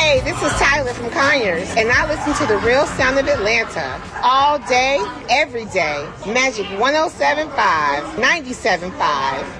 Hey, this is Tyler from Conyers, and I listen to the Real Sound of Atlanta all day, every day. Magic 107.5, 97.5.